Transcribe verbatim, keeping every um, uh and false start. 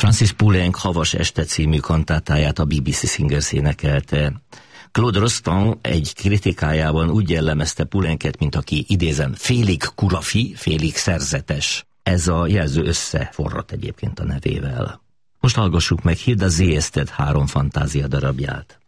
Francis Poulenc Havas este című kantátáját a bé bé cé Singers énekelte. Claude Rostand egy kritikájában úgy jellemezte Poulencet, mint aki, idézem, félig kurafi, félig szerzetes. Ez a jelző összeforrat egyébként a nevével. Most hallgassuk meg Hilda Sehested három fantázia darabját.